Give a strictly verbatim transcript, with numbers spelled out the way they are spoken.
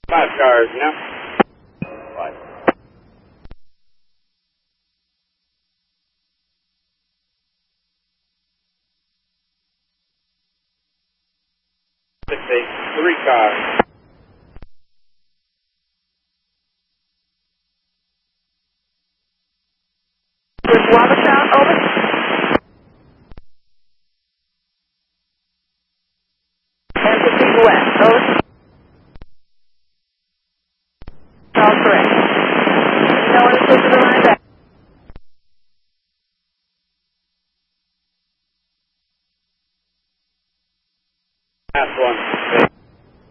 Five cars, you know? Five. Six, eight, three cars.